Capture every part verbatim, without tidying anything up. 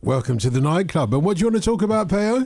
Welcome to the nightclub. And what do you want to talk about, Peo?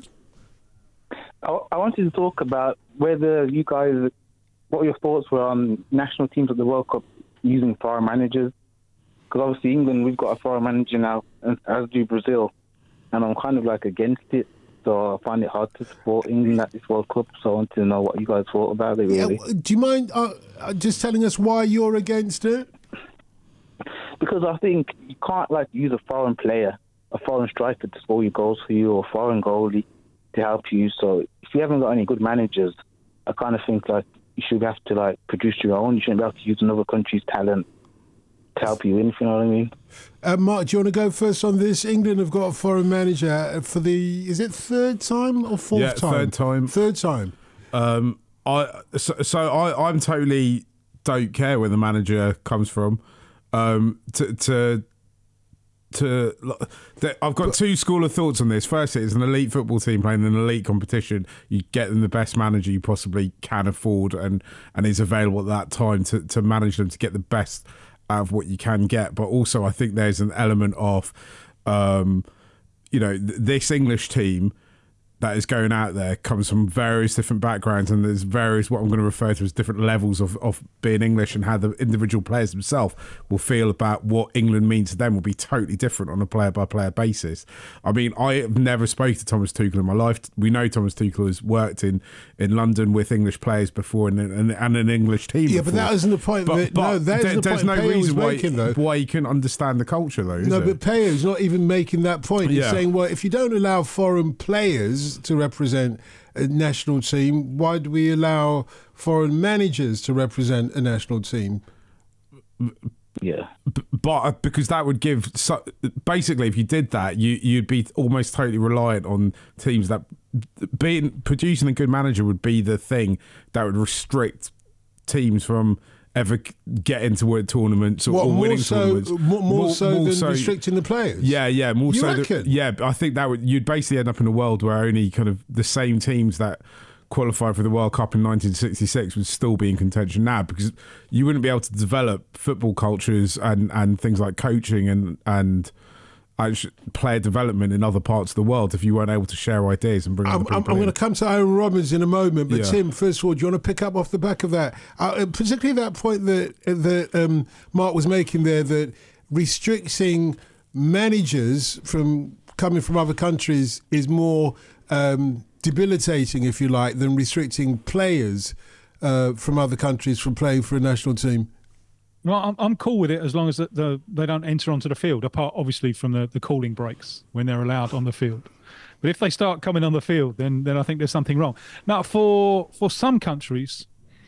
I, I wanted to talk about whether you guys, what your thoughts were on national teams at the World Cup using foreign managers. Because obviously England, we've got a foreign manager now, as do Brazil. And I'm kind of like against it. So I find it hard to support England at this World Cup. So I want to know what you guys thought about it, really. Yeah, do you mind uh, just telling us why you're against it? Because I think you can't like use a foreign player, a foreign striker to score your goals for you, or a foreign goalie to help you. So if you haven't got any good managers, I kind of think like you should have to like produce your own. You shouldn't be able to use another country's talent to help you in, if you know what I mean. Uh, Mark, do you want to go first on this? England have got a foreign manager for the, is it third time or fourth yeah, time? third time. Third time. Um, I so, so I I'm totally don't care where the manager comes from. Um, to to to I've got two school of thoughts on this. First, it's an elite football team playing an elite competition. You get them the best manager you possibly can afford, and and is available at that time to to manage them to get the best out of what you can get. But also, I think there's an element of, um, you know, th- this English team that is going out there comes from various different backgrounds, and there's various what I'm going to refer to as different levels of, of being English, and how the individual players themselves will feel about what England means to them will be totally different on a player by player basis. I mean, I have never spoken to Thomas Tuchel in my life. We know Thomas Tuchel has worked in, in London with English players before, and, and, and an English team. Yeah, before. but that isn't the point. But, that, but no, that there, isn't the there's point no Peo reason was why making, though. why you can understand the culture, though. Is No, there? but Peo's not even making that point. He's Yeah. saying, well, if you don't allow foreign players to represent a national team, why do we allow foreign managers to represent a national team? Yeah. But because that would give so, basically, if you did that, you you'd be almost totally reliant on teams that being producing a good manager would be the thing that would restrict teams from ever getting to win tournaments or, What, or more winning so, tournaments. More, more so more than so- restricting the players? Yeah, yeah, more You so. reckon? That, yeah, I think that would you'd basically end up in a world where only kind of the same teams that qualified for the World Cup in nineteen sixty-six would still be in contention now, because you wouldn't be able to develop football cultures and, and things like coaching and and actually player development in other parts of the world if you weren't able to share ideas and bring I'm, other people I'm, I'm in. going to come to Aaron Robbins in a moment, but Yeah. Tim, first of all, do you want to pick up off the back of that? Uh, particularly that point that, that um, Mark was making there, that restricting managers from coming from other countries is more um, debilitating, if you like, than restricting players uh, from other countries from playing for a national team. Well, I'm, I'm cool with it as long as the, the, they don't enter onto the field, apart obviously from the, the cooling breaks when they're allowed on the field. But if they start coming on the field, then then I think there's something wrong. Now, for for some countries,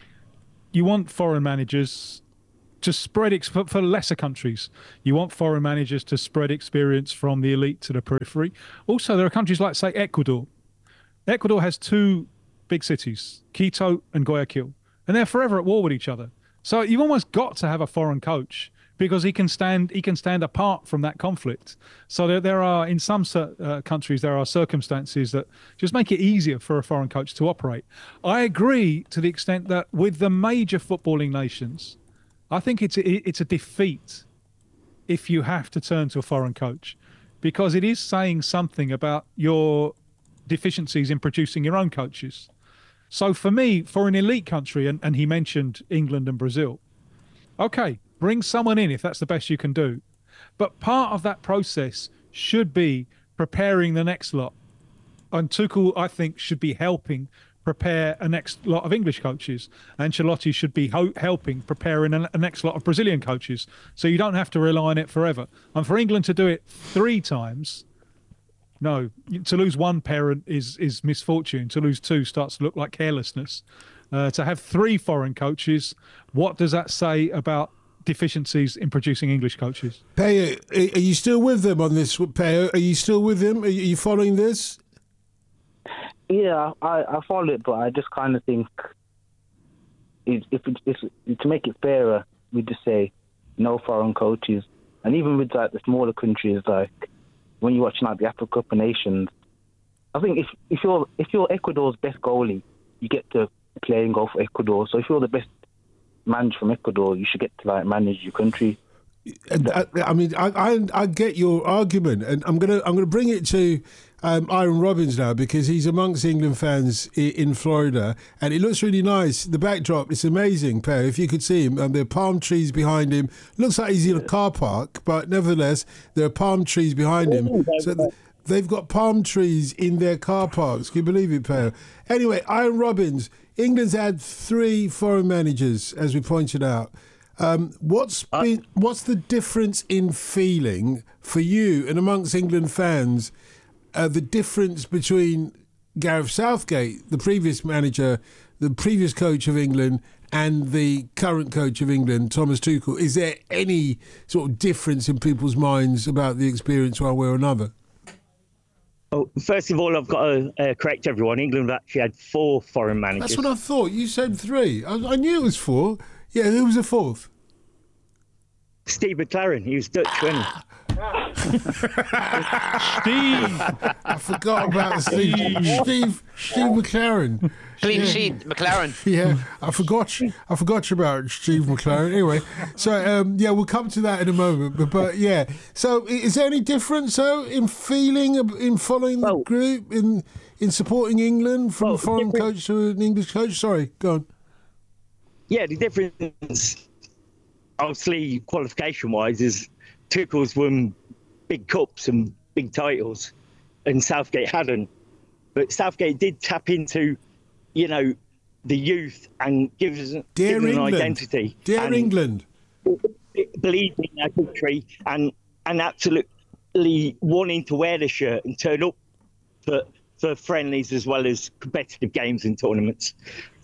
you want foreign managers to spread ex- for, for lesser countries. You want foreign managers to spread experience from the elite to the periphery. Also, there are countries like, say, Ecuador. Ecuador has two big cities, Quito and Guayaquil, and they're forever at war with each other. So you've almost got to have a foreign coach because he can stand he can stand apart from that conflict. So there, there are, in some uh, countries, there are circumstances that just make it easier for a foreign coach to operate. I agree to the extent that with the major footballing nations, I think it's a, it's a defeat if you have to turn to a foreign coach, because it is saying something about your deficiencies in producing your own coaches. So for me, for an elite country, and, and he mentioned England and Brazil, okay, bring someone in if that's the best you can do. But part of that process should be preparing the next lot. And Tuchel, I think, should be helping prepare a next lot of English coaches. Ancelotti should be ho- helping preparing a, a next lot of Brazilian coaches. So you don't have to rely on it forever. And for England to do it three times, no, to lose one parent is is misfortune. To lose two starts to look like carelessness. Uh, to have three foreign coaches, what does that say about deficiencies in producing English coaches? Peo, are you still with them on this? Peo, are you still with them? Are you following this? Yeah, I, I follow it, but I just kind of think it, if it, it's to make it fairer, we just say no foreign coaches, and even with like the smaller countries, like when you're watching like the Africa Cup of Nations, I think if if you're if you're Ecuador's best goalie, you get to play and go for Ecuador. So if you're the best manager from Ecuador, you should get to like manage your country. And I, I mean, I, I I get your argument, and I'm gonna I'm gonna bring it to um, Aaron Robbins now because he's amongst England fans in, in Florida, and it looks really nice. The backdrop, it's amazing, Per. If you could see him, and there are palm trees behind him. Looks like he's in a car park, but nevertheless, there are palm trees behind him. So th- they've got palm trees in their car parks. Can you believe it, Per? Anyway, Aaron Robbins. England's had three foreign managers, as we pointed out. Um, what's been, what's the difference in feeling for you and amongst England fans? Uh, the difference between Gareth Southgate, the previous manager, the previous coach of England, and the current coach of England, Thomas Tuchel. Is there any sort of difference in people's minds about the experience one way or another? Oh, first of all, I've got to uh, correct everyone. England have actually had four foreign managers. That's what I thought. You said three. I, I knew it was four. Yeah, who was the fourth? Steve McLaren. He was Dutch, wasn't he? Steve. I forgot about Steve. Steve. Steve McLaren. Clean Yeah. sheet, McLaren. Yeah, I forgot. I forgot about Steve McLaren. Anyway, so um, yeah, we'll come to that in a moment. But, but yeah, so i- is there any difference though in feeling ab- in following the Well- group in in supporting England from Well, a foreign different- coach to an English coach? Sorry, go on. Yeah, the difference, obviously, qualification-wise, is Tuchel's won big cups and big titles, and Southgate hadn't. But Southgate did tap into, you know, the youth and give us, Dear give us an England. identity. Dear and England. believe in our country and and absolutely wanting to wear the shirt and turn up for for friendlies as well as competitive games and tournaments.